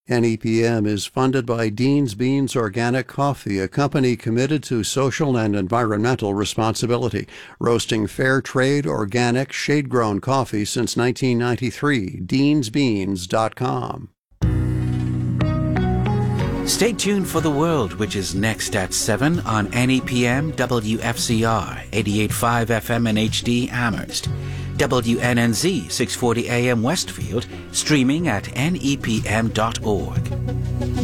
NEPM is funded by Dean's Beans Organic Coffee, a company committed to social and environmental responsibility, roasting fair trade, organic, shade-grown coffee since 1993. DeansBeans.com. Stay tuned for The World, which is next at 7 on NEPM WFCR 88.5 FM and HD Amherst, WNNZ 640 AM Westfield, streaming at nepm.org.